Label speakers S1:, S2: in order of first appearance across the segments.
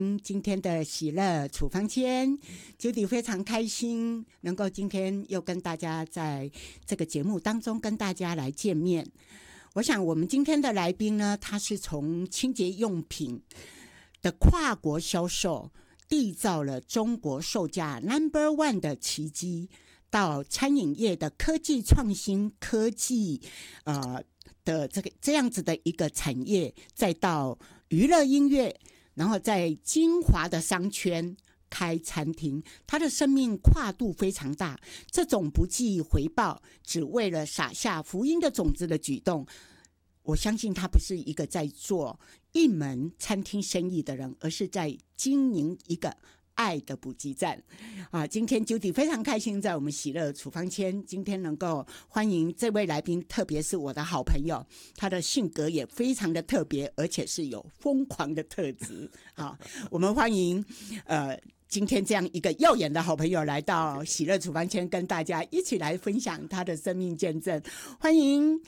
S1: 今天的喜乐处方签，Judy 非常开心能够今天又跟大家在这个节目当中跟大家来见面。我想我们今天的来宾呢，他是从清洁用品的跨国销售缔造了中国售价 No.1 的奇迹，到餐饮业的科技创新、科技的这样子的一个产业，再到娱乐音乐，然后在精华的商圈开餐厅，他的生命跨度非常大。这种不计回报，只为了撒下福音的种子的举动，我相信他不是一个在做一门餐厅生意的人，而是在经营一个爱的补给站今天 Judy 非常开心在我们喜乐处方签今天能够欢迎这位来宾，特别是我的好朋友，他的性格也非常的特别，而且是有疯狂的特质我们欢迎今天这样一个耀眼的好朋友来到喜乐处方签，跟大家一起来分享他的生命见证。欢迎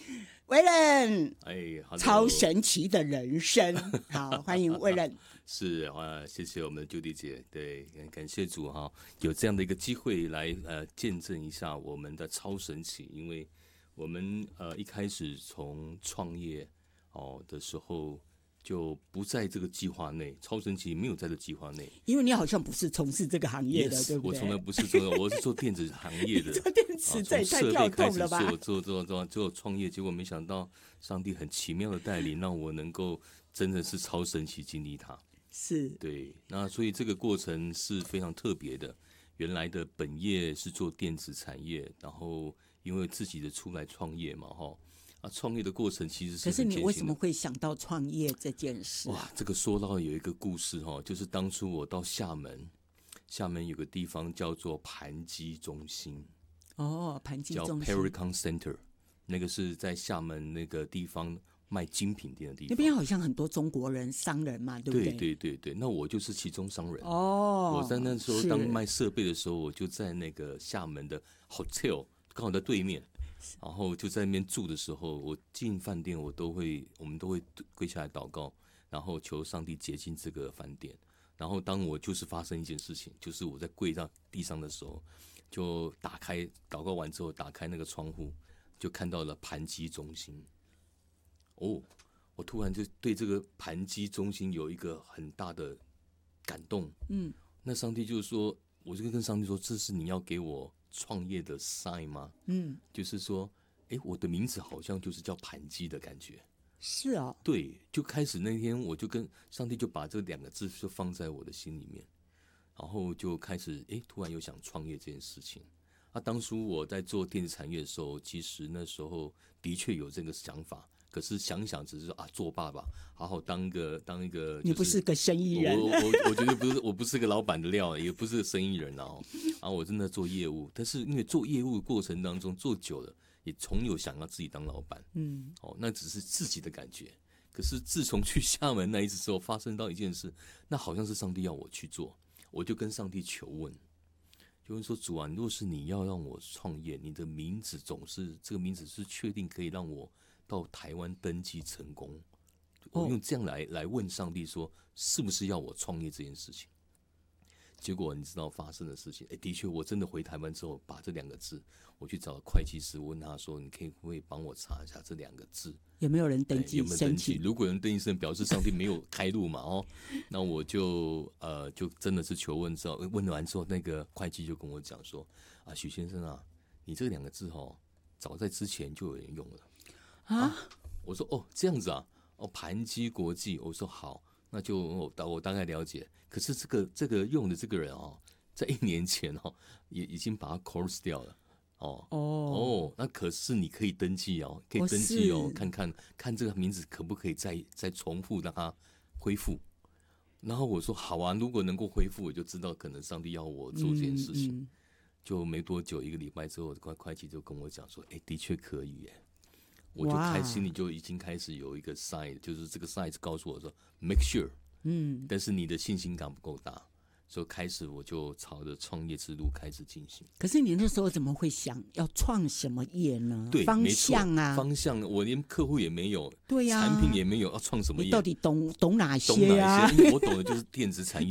S1: Waylon，超神奇的人生。好，欢迎Waylon。
S2: 是谢谢我们的 Judy 姐，对，感谢主有这样的一个机会来见证一下我们的超神奇。因为我们一开始从创业的时候就不在这个计划内，超神奇没有在这个计划内。
S1: 因为你好像不是从事这个行业的，
S2: yes,
S1: 对不对？
S2: 我从来不是做，我是做电子行业的。
S1: 做电子这也太跳动了吧？
S2: 做创业，结果没想到上帝很奇妙的带领，让我能够真的是超神奇经历它。
S1: 是，
S2: 对，那所以这个过程是非常特别的。原来的本业是做电子产业，然后因为自己的出来创业嘛，创业的过程其实是很艰辛的。
S1: 可是你为什么会想到创业这件事？
S2: 哇，这个说到有一个故事就是当初我到厦门有个地方叫做盘基中心。
S1: 盘基中心
S2: 叫 Pericon Center， 那个是在厦门那个地方卖精品店的地方。
S1: 那边好像很多中国人商人嘛，对不对？
S2: 对，那我就是其中商人。我在那时候当卖设备的时候，我就在那个厦门的 hotel 刚好在对面，然后就在那边住的时候，我进饭店我们都会跪下来祷告，然后求上帝洁净这个饭店。然后当我就是发生一件事情，就是我在跪到地上的时候，就打开祷告完之后，打开那个窗户，就看到了盘基中心。我突然就对这个盘基中心有一个很大的感动。那上帝就是说，我就跟上帝说，这是你要给我创业的 sign 吗？就是说，我的名字好像就是叫盘基的感觉。
S1: 是哦，
S2: 对，就开始那天我就跟上帝就把这两个字就放在我的心里面，然后就开始突然有想创业这件事情。当初我在做电子产业的时候，其实那时候的确有这个想法，可是想想只是说做爸爸，好好当一个、
S1: 你不是个生意人，
S2: 我觉得我不是个老板的料，也不是个生意人然后我真的做业务，但是因为做业务的过程当中做久了，也从有想要自己当老板。那只是自己的感觉。可是自从去厦门那一次之后，发生到一件事，那好像是上帝要我去做，我就跟上帝求问。就问说，主啊，若是你要让我创业，你的名字这个名字是确定可以让我到台湾登记成功。我用这样来问上帝说，是不是要我创业这件事情？结果你知道发生的事情，的确，我真的回台湾之后，把这两个字，我去找会计师，我问他说，你可不可以帮我查一下这两个字
S1: 有没有人登记？
S2: 有没有登记？如果有人登记申请，表示上帝没有开路嘛那我就真的是求问之后，问完之后，那个会计就跟我讲说，许先生啊，你这两个字早在之前就有人用了我说这样子啊，盘基国际，我说好。那就我大概了解，可是这个用的这个人在1年前也已经把它 close 掉了那可是你可以登记可以登记看这个名字可不可以再重复让它恢复。然后我说好啊，如果能够恢复，我就知道可能上帝要我做这件事情。就没多久，1个礼拜之后，会计就跟我讲说，的确可以耶。我就心里就已经开始有一个 sign， 就是这个 sign 告诉我说 make sure， 但是你的信心感不够大，所以开始我就朝着创业之路开始进行。
S1: 可是你那时候怎么会想要创什么业呢？
S2: 对，
S1: 方向啊，
S2: 方向我连客户也没有，
S1: 对呀，
S2: 产品也没有，要创什么业？
S1: 你到底懂哪些啊？
S2: 因为我懂的就是电子产业